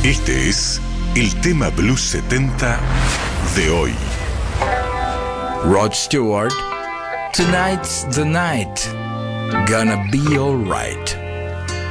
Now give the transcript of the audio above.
Este es el tema Blues 70 de hoy. Rod Stewart, Tonight's the Night, Gonna Be Alright.